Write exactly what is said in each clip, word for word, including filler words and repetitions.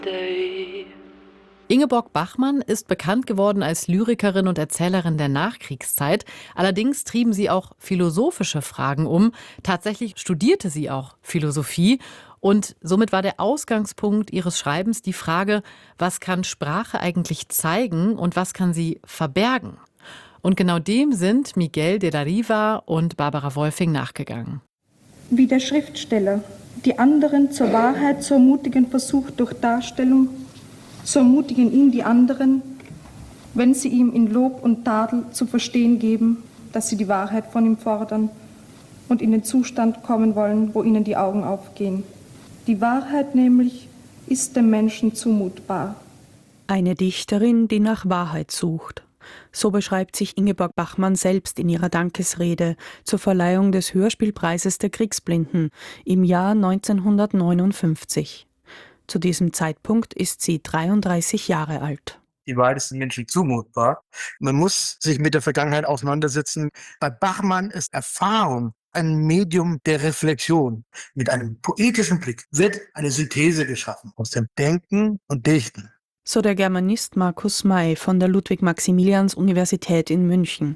Ingeborg Bachmann ist bekannt geworden als Lyrikerin und Erzählerin der Nachkriegszeit. Allerdings trieben sie auch philosophische Fragen um. Tatsächlich studierte sie auch Philosophie. Und somit war der Ausgangspunkt ihres Schreibens die Frage, was kann Sprache eigentlich zeigen und was kann sie verbergen? Und genau dem sind Miguel de la Riva und Barbara Wolfing nachgegangen. Wie der Schriftsteller die anderen zur Wahrheit zu ermutigen versucht durch Darstellung, so ermutigen ihn die anderen, wenn sie ihm in Lob und Tadel zu verstehen geben, dass sie die Wahrheit von ihm fordern und in den Zustand kommen wollen, wo ihnen die Augen aufgehen. Die Wahrheit nämlich ist dem Menschen zumutbar. Eine Dichterin, die nach Wahrheit sucht. So beschreibt sich Ingeborg Bachmann selbst in ihrer Dankesrede zur Verleihung des Hörspielpreises der Kriegsblinden im Jahr neunzehnhundertneunundfünfzig. Zu diesem Zeitpunkt ist sie dreiunddreißig Jahre alt. Die Wahrheit ist den Menschen zumutbar. Man muss sich mit der Vergangenheit auseinandersetzen. Bei Bachmann ist Erfahrung ein Medium der Reflexion. Mit einem poetischen Blick wird eine Synthese geschaffen aus dem Denken und Dichten. So der Germanist Markus May von der Ludwig-Maximilians-Universität in München.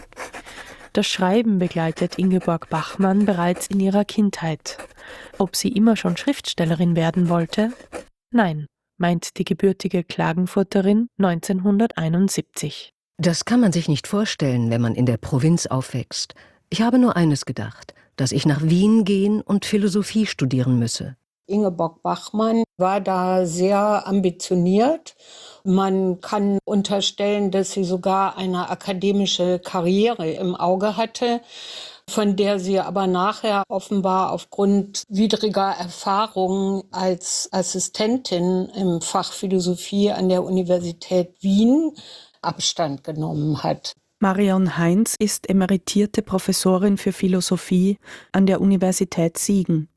Das Schreiben begleitet Ingeborg Bachmann bereits in ihrer Kindheit. Ob sie immer schon Schriftstellerin werden wollte? Nein, meint die gebürtige Klagenfurterin neunzehnhunderteinundsiebzig. Das kann man sich nicht vorstellen, wenn man in der Provinz aufwächst. Ich habe nur eines gedacht, dass ich nach Wien gehen und Philosophie studieren müsse. Ingeborg Bachmann war da sehr ambitioniert. Man kann unterstellen, dass sie sogar eine akademische Karriere im Auge hatte, von der sie aber nachher offenbar aufgrund widriger Erfahrungen als Assistentin im Fach Philosophie an der Universität Wien Abstand genommen hat. Marion Heinz ist emeritierte Professorin für Philosophie an der Universität Siegen.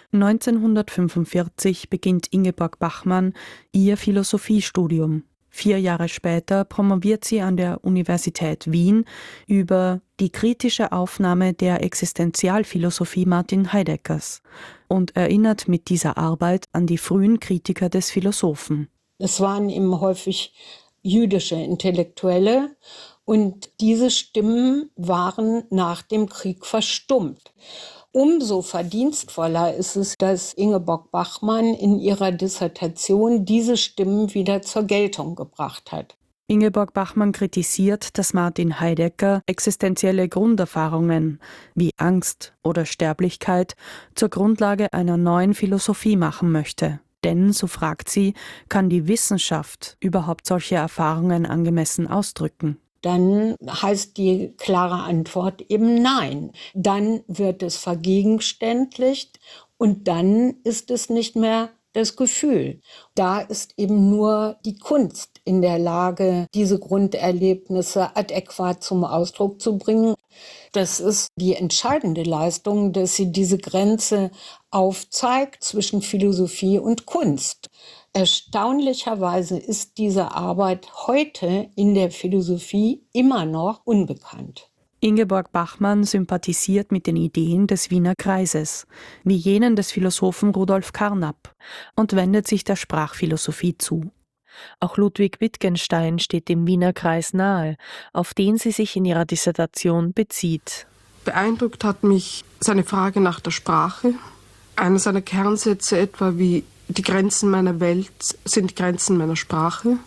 neunzehnhundertfünfundvierzig beginnt Ingeborg Bachmann ihr Philosophiestudium. Vier Jahre später promoviert sie an der Universität Wien über die kritische Aufnahme der Existenzialphilosophie Martin Heideggers und erinnert mit dieser Arbeit an die frühen Kritiker des Philosophen. Es waren eben häufig jüdische Intellektuelle und diese Stimmen waren nach dem Krieg verstummt. Umso verdienstvoller ist es, dass Ingeborg Bachmann in ihrer Dissertation diese Stimmen wieder zur Geltung gebracht hat. Ingeborg Bachmann kritisiert, dass Martin Heidegger existenzielle Grunderfahrungen wie Angst oder Sterblichkeit zur Grundlage einer neuen Philosophie machen möchte. Denn, so fragt sie, kann die Wissenschaft überhaupt solche Erfahrungen angemessen ausdrücken? Dann heißt die klare Antwort eben nein. Dann wird es vergegenständlicht und dann ist es nicht mehr das Gefühl. Da ist eben nur die Kunst in der Lage, diese Grunderlebnisse adäquat zum Ausdruck zu bringen. Das ist die entscheidende Leistung, dass sie diese Grenze aufzeigt zwischen Philosophie und Kunst. Erstaunlicherweise ist diese Arbeit heute in der Philosophie immer noch unbekannt. Ingeborg Bachmann sympathisiert mit den Ideen des Wiener Kreises, wie jenen des Philosophen Rudolf Carnap, und wendet sich der Sprachphilosophie zu. Auch Ludwig Wittgenstein steht dem Wiener Kreis nahe, auf den sie sich in ihrer Dissertation bezieht. Beeindruckt hat mich seine Frage nach der Sprache. Einer seiner Kernsätze etwa wie: Die Grenzen meiner Welt sind die Grenzen meiner Sprache.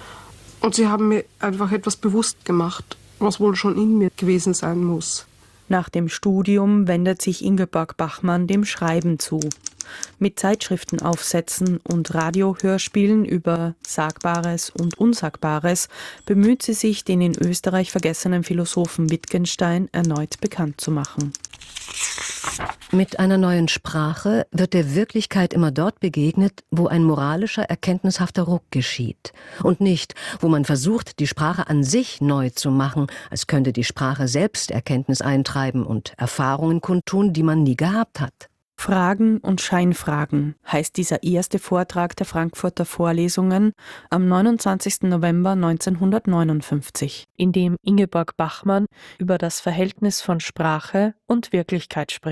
Und sie haben mir einfach etwas bewusst gemacht, was wohl schon in mir gewesen sein muss. Nach dem Studium wendet sich Ingeborg Bachmann dem Schreiben zu. Mit Zeitschriftenaufsätzen und Radiohörspielen über Sagbares und Unsagbares bemüht sie sich, den in Österreich vergessenen Philosophen Wittgenstein erneut bekannt zu machen. Mit einer neuen Sprache wird der Wirklichkeit immer dort begegnet, wo ein moralischer, erkenntnishafter Ruck geschieht. Und nicht, wo man versucht, die Sprache an sich neu zu machen, als könnte die Sprache selbst Erkenntnis eintreiben und Erfahrungen kundtun, die man nie gehabt hat. Fragen und Scheinfragen heißt dieser erste Vortrag der Frankfurter Vorlesungen am neunundzwanzigsten November neunzehnhundertneunundfünfzig, in dem Ingeborg Bachmann über das Verhältnis von Sprache und Wirklichkeit spricht.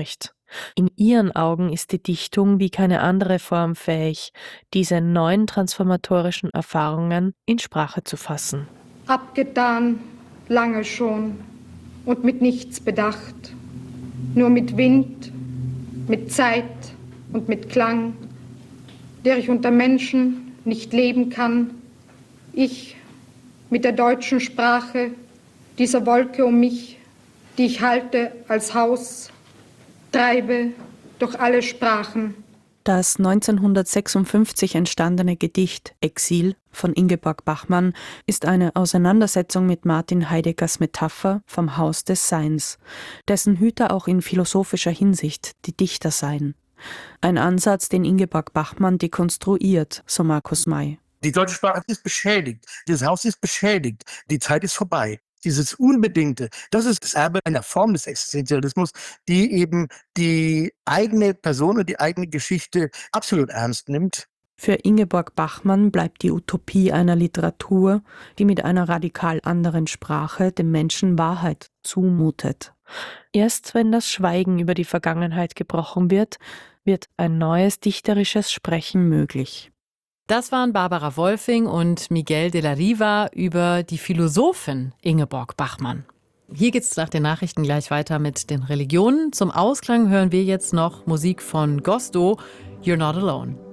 In ihren Augen ist die Dichtung wie keine andere Form fähig, diese neuen transformatorischen Erfahrungen in Sprache zu fassen. Abgetan, lange schon und mit nichts bedacht, nur mit Wind, mit Zeit und mit Klang, der ich unter Menschen nicht leben kann, ich mit der deutschen Sprache, dieser Wolke um mich, die ich halte als Haus, treibe durch alle Sprachen. Das neunzehnhundertsechsundfünfzig entstandene Gedicht Exil von Ingeborg Bachmann ist eine Auseinandersetzung mit Martin Heideggers Metapher vom Haus des Seins, dessen Hüter auch in philosophischer Hinsicht die Dichter seien. Ein Ansatz, den Ingeborg Bachmann dekonstruiert, so Markus May. Die deutsche Sprache ist beschädigt, das Haus ist beschädigt, die Zeit ist vorbei. Dieses Unbedingte, das ist das Erbe einer Form des Existenzialismus, die eben die eigene Person und die eigene Geschichte absolut ernst nimmt. Für Ingeborg Bachmann bleibt die Utopie einer Literatur, die mit einer radikal anderen Sprache dem Menschen Wahrheit zumutet. Erst wenn das Schweigen über die Vergangenheit gebrochen wird, wird ein neues dichterisches Sprechen möglich. Das waren Barbara Wolfing und Miguel de la Riva über die Philosophin Ingeborg Bachmann. Hier geht's nach den Nachrichten gleich weiter mit den Religionen. Zum Ausklang hören wir jetzt noch Musik von Gosto, You're Not Alone.